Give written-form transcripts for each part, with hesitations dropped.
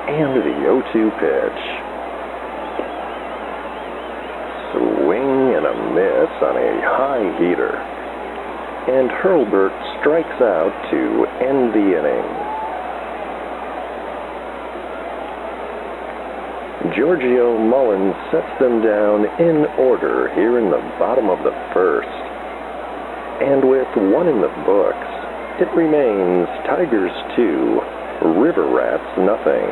And the 0-2 pitch. Swing and a miss on a high heater. And Hurlburt strikes out to end the inning. Giorgio Mullins sets them down in order here in the bottom of the first. And with one in the books, it remains Tigers 2, River Rats nothing.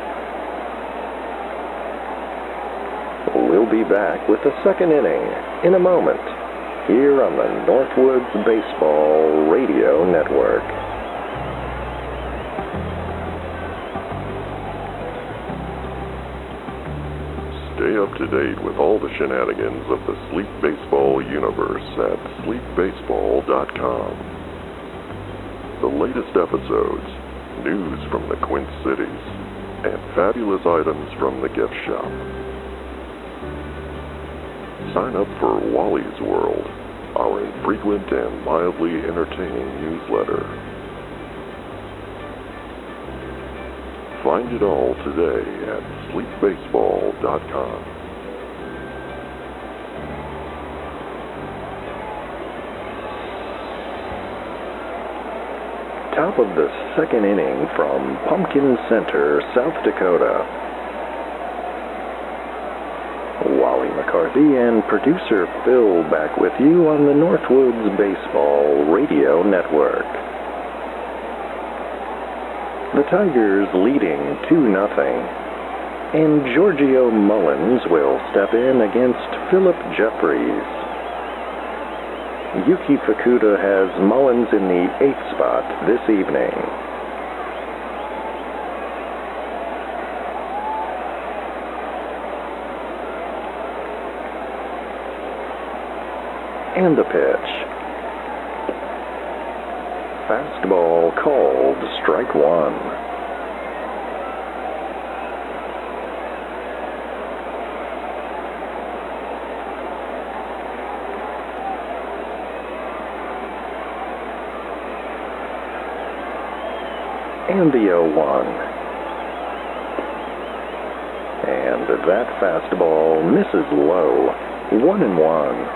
We'll be back with the second inning in a moment here on the Northwoods Baseball Radio Network. Stay up to date with all the shenanigans of the Sleep Baseball universe at sleepbaseball.com. The latest episodes, news from the Quint Cities, and fabulous items from the gift shop. Sign up for Wally's World, our infrequent and mildly entertaining newsletter. Find it all today at sleepbaseball.com. Top of the second inning from Pumpkin Center, South Dakota. Wally McCarthy and producer Phil back with you on the Northwoods Baseball Radio Network. The Tigers leading 2-0, and Giorgio Mullins will step in against Philip Jeffries. Yuki Fukuda has Mullins in the 8th spot this evening. And the pitch. Fastball called strike one. And the 0-1. And that fastball misses low. 1-1.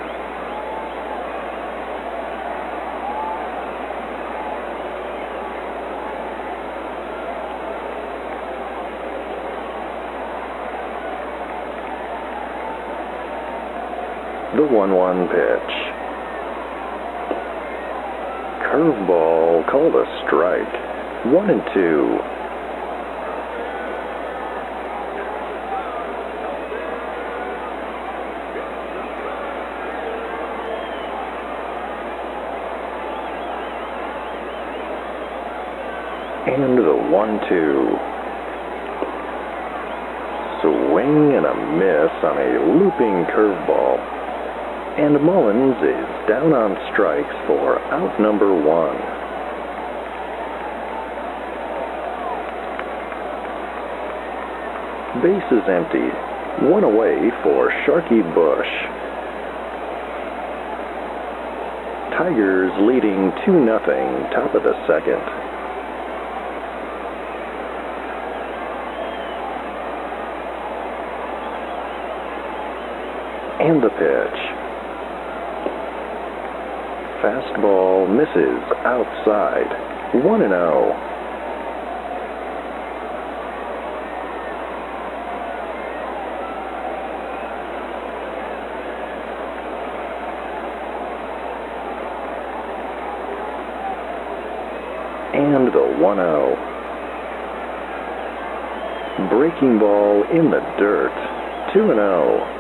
The 1-1 pitch. Curveball called a strike. 1-2. And the 1-2. Swing and a miss on a looping curveball. And Mullins is down on strikes for out number 1. Bases empty. 1 away for Sharky Bush. Tigers leading 2-0, top of the second. And the pitch. Fastball misses outside. 1-0. And the 1-0. Breaking ball in the dirt. 2-0.